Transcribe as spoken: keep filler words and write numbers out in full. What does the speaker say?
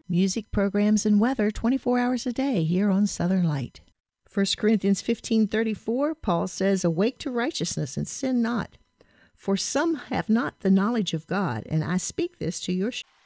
Music, programs, and weather twenty-four hours a day here on Southern Light. First Corinthians fifteen thirty-four, Paul says, "Awake to righteousness and sin not. For some have not the knowledge of God, and I speak this to your shame."